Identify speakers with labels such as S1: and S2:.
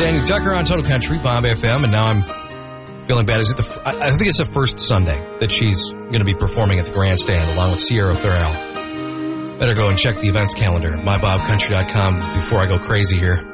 S1: Danny Tucker on Total Country, Bob FM, and now I'm feeling bad. I think it's the first Sunday that she's going to be performing at the Grandstand along with Sierra Thurl. Better go and check the events calendar at mybobcountry.com before I go crazy here.